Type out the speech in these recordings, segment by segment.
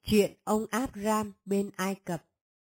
Chuyện ông Abram bên Ai Cập.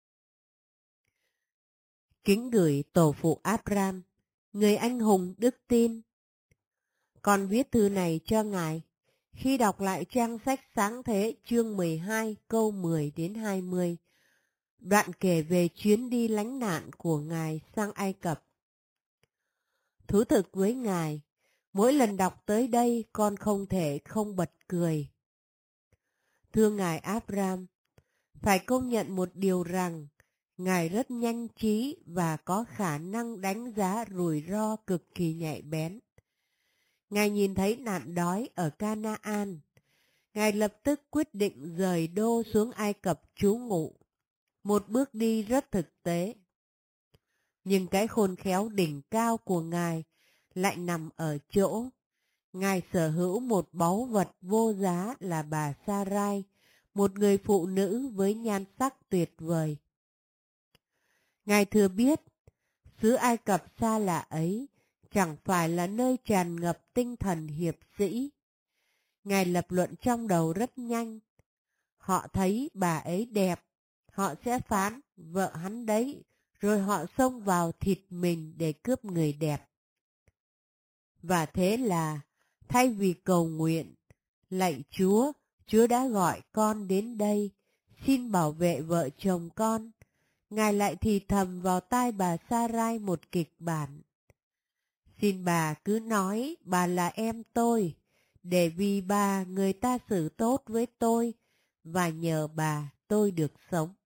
Kính gửi tổ phụ Abram, người anh hùng đức tin. Con viết thư này cho ngài khi đọc lại trang sách Sáng Thế chương 12 câu 10 đến 20, đoạn kể về chuyến đi lánh nạn của ngài sang Ai Cập. Thú thực với ngài, mỗi lần đọc tới đây con không thể không bật cười. Thưa ngài Abram, phải công nhận một điều rằng ngài rất nhanh trí và có khả năng đánh giá rủi ro cực kỳ nhạy bén. Ngài nhìn thấy nạn đói ở Canaan. Ngài lập tức quyết định rời đô xuống Ai Cập trú ngụ. Một bước đi rất thực tế. Nhưng cái khôn khéo đỉnh cao của ngài lại nằm ở chỗ ngài sở hữu một báu vật vô giá là bà Sarai, một người phụ nữ với nhan sắc tuyệt vời. Ngài thừa biết, xứ Ai Cập xa lạ ấy chẳng phải là nơi tràn ngập tinh thần hiệp sĩ. Ngài lập luận trong đầu rất nhanh. Họ thấy bà ấy đẹp, họ sẽ phán vợ hắn đấy, rồi họ xông vào thịt mình để cướp người đẹp. Và thế là, thay vì cầu nguyện, lạy Chúa, Chúa đã gọi con đến đây, xin bảo vệ vợ chồng con. Ngài lại thì thầm vào tai bà Sarai một kịch bản. Xin bà cứ nói bà là em tôi, để vì bà người ta xử tốt với tôi, và nhờ bà tôi được sống.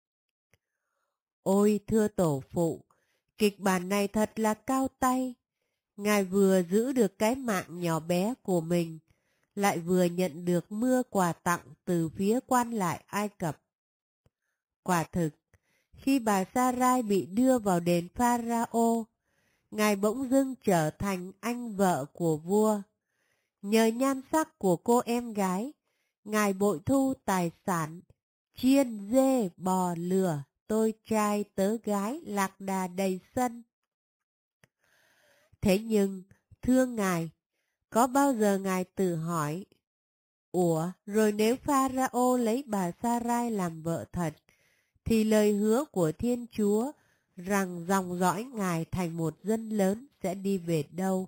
Ôi thưa tổ phụ, kịch bản này thật là cao tay. Ngài vừa giữ được cái mạng nhỏ bé của mình, lại vừa nhận được mưa quà tặng từ phía quan lại Ai Cập. Quả thực, khi bà Sarai bị đưa vào đền Pharaoh, ngài bỗng dưng trở thành anh vợ của vua. Nhờ nhan sắc của cô em gái, ngài bội thu tài sản, chiên, dê, bò, lừa, tôi trai tớ gái lạc đà đầy sân. Thế nhưng, thưa ngài, có bao giờ ngài tự hỏi, ủa, rồi nếu Pharaoh lấy bà Sarai làm vợ thật, thì lời hứa của Thiên Chúa rằng dòng dõi ngài thành một dân lớn sẽ đi về đâu?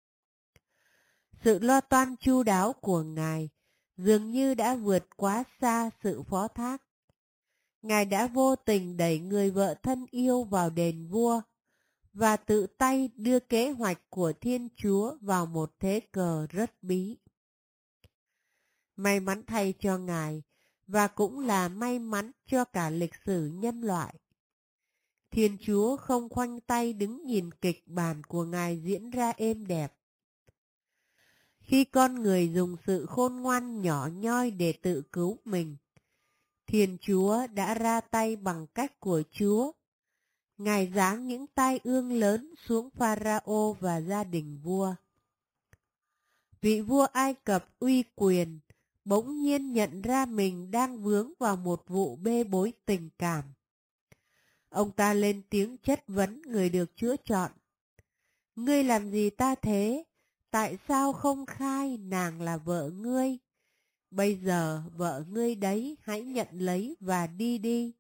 Sự lo toan chu đáo của ngài dường như đã vượt quá xa sự phó thác. Ngài đã vô tình đẩy người vợ thân yêu vào đền vua và tự tay đưa kế hoạch của Thiên Chúa vào một thế cờ rất bí. May mắn thay cho ngài, và cũng là may mắn cho cả lịch sử nhân loại. Thiên Chúa không khoanh tay đứng nhìn kịch bản của ngài diễn ra êm đẹp. Khi con người dùng sự khôn ngoan nhỏ nhoi để tự cứu mình, Thiên Chúa đã ra tay bằng cách của Chúa. Ngài giáng những tai ương lớn xuống Pharaoh và gia đình vua. Vị vua Ai Cập uy quyền bỗng nhiên nhận ra mình đang vướng vào một vụ bê bối tình cảm. Ông ta lên tiếng chất vấn người được Chúa chọn. Ngươi làm gì ta thế? Tại sao không khai nàng là vợ ngươi? Bây giờ vợ ngươi đấy, hãy nhận lấy và đi đi.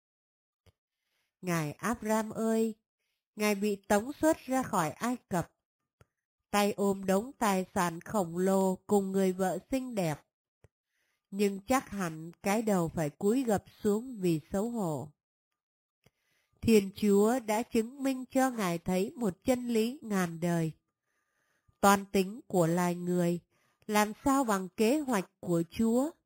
Ngài Abram ơi, ngài bị tống xuất ra khỏi Ai Cập, tay ôm đống tài sản khổng lồ cùng người vợ xinh đẹp. Nhưng chắc hẳn cái đầu phải cúi gập xuống vì xấu hổ. Thiên Chúa đã chứng minh cho ngài thấy một chân lý ngàn đời. Toan tính của loài người làm sao bằng kế hoạch của Chúa,